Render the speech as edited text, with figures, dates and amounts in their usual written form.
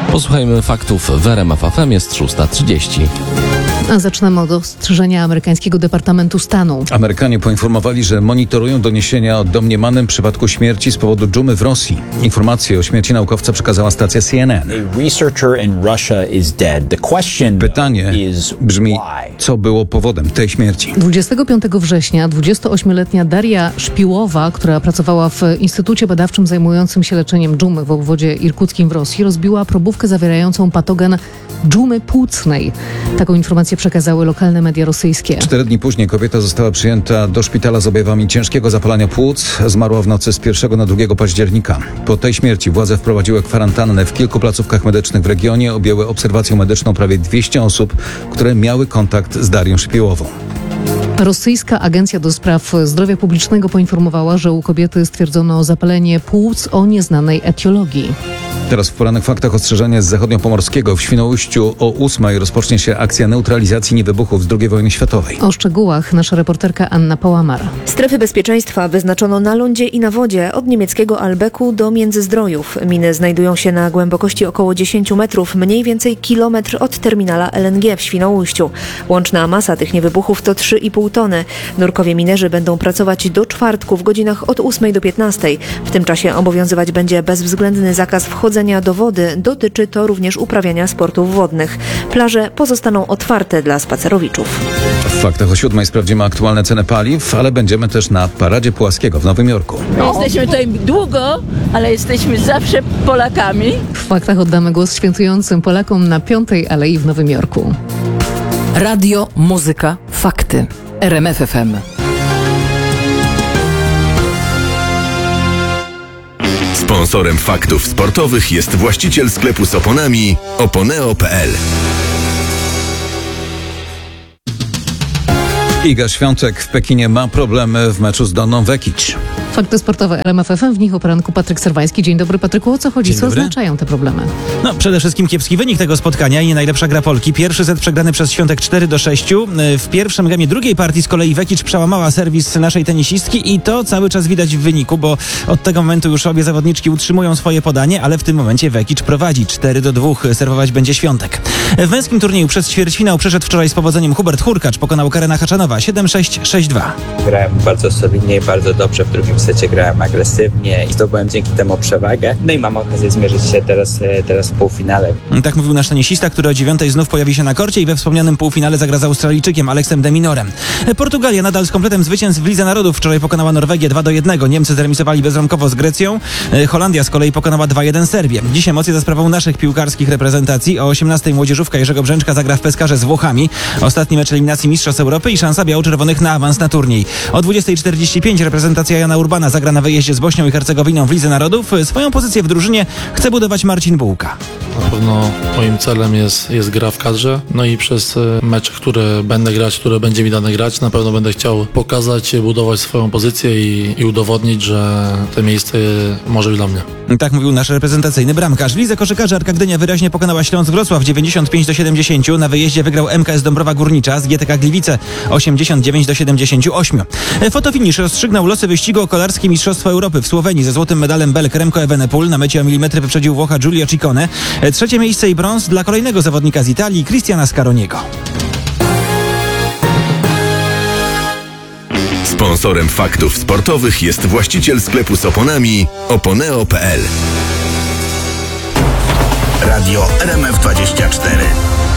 Posłuchajmy faktów w RMF FM, jest 6:30. A zaczynamy od ostrzeżenia amerykańskiego Departamentu Stanu. Amerykanie poinformowali, że monitorują doniesienia o domniemanym przypadku śmierci z powodu dżumy w Rosji. Informacje o śmierci naukowca przekazała stacja CNN. Pytanie brzmi, co było powodem tej śmierci? 25 września 28-letnia Daria Szpiłowa, która pracowała w Instytucie Badawczym zajmującym się leczeniem dżumy w obwodzie irkuckim w Rosji, rozbiła probówkę zawierającą patogen dżumy płucnej. Taką informację przekazały lokalne media rosyjskie. 4 dni później kobieta została przyjęta do szpitala z objawami ciężkiego zapalania płuc. Zmarła w nocy z 1 na 2 października. Po tej śmierci władze wprowadziły kwarantannę w kilku placówkach medycznych w regionie. Objęły obserwacją medyczną prawie 200 osób, które miały kontakt z Darią Szpiłową. Rosyjska Agencja do Spraw Zdrowia Publicznego poinformowała, że u kobiety stwierdzono zapalenie płuc o nieznanej etiologii. Teraz w porannych faktach ostrzeżenie z zachodniopomorskiego. W Świnoujściu o 8 rozpocznie się akcja neutralizacji niewybuchów z II wojny światowej. O szczegółach nasza reporterka Anna Pałamar. Strefy bezpieczeństwa wyznaczono na lądzie i na wodzie od niemieckiego Albeku do Międzyzdrojów. Miny znajdują się na głębokości około 10 metrów, mniej więcej kilometr od terminala LNG w Świnoujściu. Łączna masa tych niewybuchów to 3,5 tony. Nurkowie minerzy będą pracować do czwartku w godzinach od 8 do 15. W tym czasie obowiązywać będzie bezwzględny zakaz wchodzenia do wody. Dotyczy to również uprawiania sportów wodnych. Plaże pozostaną otwarte dla spacerowiczów. W faktach o 7 sprawdzimy aktualne ceny paliw, ale będziemy też na Paradzie Pułaskiego w Nowym Jorku. Jesteśmy tutaj długo, ale jesteśmy zawsze Polakami. W faktach oddamy głos świętującym Polakom na 5. Alei w Nowym Jorku. Radio, muzyka, fakty. RMF FM. Sponsorem faktów sportowych jest właściciel sklepu z oponami oponeo.pl. Iga Świątek w Pekinie ma problemy w meczu z Donną Vekic. Fakty sportowe RMF FM, w nich o poranku Patryk Serwański. Dzień dobry, Patryku. O co chodzi? Dzień Co dobry. oznaczają te problemy? No, przede wszystkim kiepski wynik tego spotkania i nie najlepsza gra Polki. Pierwszy set przegrany przez Świątek 4-6. W pierwszym gemie drugiej partii z kolei Vekic przełamała serwis naszej tenisistki i to cały czas widać w wyniku, bo od tego momentu już obie zawodniczki utrzymują swoje podanie, ale w tym momencie Vekic prowadzi 4-2. Serwować będzie Świątek. W męskim turnieju przez ćwierćfinał przeszedł wczoraj z powodzeniem Hubert Hurkacz. Pokonał Karena Haczanowa 7-6, 6-2. Grałem bardzo solidnie i bardzo dobrze. W drugim secie grałem agresywnie i zdobyłem dzięki temu przewagę. No i mam okazję zmierzyć się teraz w półfinale. Tak mówił nasz tenisista, który o 9 znów pojawi się na korcie i we wspomnianym półfinale zagra z Australijczykiem Aleksem de Minorem. Portugalia nadal z kompletem zwycięstw w Lidze Narodów. Wczoraj pokonała Norwegię 2-1. Niemcy zremisowali bezbramkowo z Grecją. Holandia z kolei pokonała 2-1 Serbię. Dziś emocje za sprawą naszych piłkarskich reprezentacji. O 18 młodzieżówka Jerzego Brzęczka zagra w Peskarze z Włochami. Ostatni mecz eliminacji Mistrzostw Europy i szansa biało-czerwonych na awans na turniej. O 20:45 reprezentacja Jana Urbana zagra na wyjeździe z Bośnią i Hercegowiną w Lidze Narodów. Swoją pozycję w drużynie chce budować Marcin Bułka. Na pewno moim celem jest gra w kadrze, no i przez mecze, które będę grać, które będzie mi dane grać, na pewno będę chciał pokazać, budować swoją pozycję i udowodnić, że to miejsce może być dla mnie. Tak mówił nasz reprezentacyjny bramkarz. W lidze koszykarzy Arka Gdynia wyraźnie pokonała Śląsk Wrocław 95-70. Na wyjeździe wygrał MKS Dąbrowa Górnicza z GTK Gliwice 89-78. Fotofinisz rozstrzygnął losy wyścigu o kolarskie Mistrzostwo Europy w Słowenii. Ze złotym medalem Belek Remco Evenepoel na mecie o milimetry wyprzedził Włocha Giulio Ciccone. Trzecie miejsce i brąz dla kolejnego zawodnika z Italii, Cristiana Scaroniego. Sponsorem faktów sportowych jest właściciel sklepu z oponami oponeo.pl. Radio RMF 24.